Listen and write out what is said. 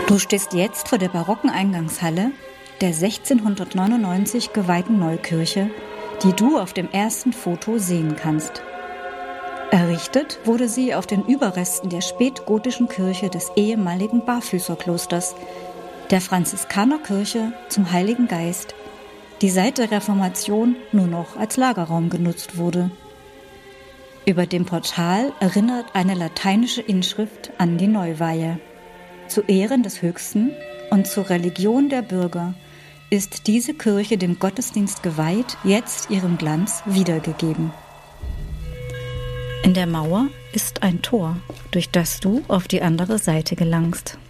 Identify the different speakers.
Speaker 1: Du stehst jetzt vor der barocken Eingangshalle der 1699 geweihten Neukirche, die du auf dem ersten Foto sehen kannst. Errichtet wurde sie auf den Überresten der spätgotischen Kirche des ehemaligen Barfüßerklosters, der Franziskanerkirche zum Heiligen Geist, die seit der Reformation nur noch als Lagerraum genutzt wurde. Über dem Portal erinnert eine lateinische Inschrift an die Neuweihe. Zu Ehren des Höchsten und zur Religion der Bürger ist diese Kirche dem Gottesdienst geweiht, jetzt ihrem Glanz wiedergegeben. In der Mauer ist ein Tor, durch das du auf die andere Seite gelangst.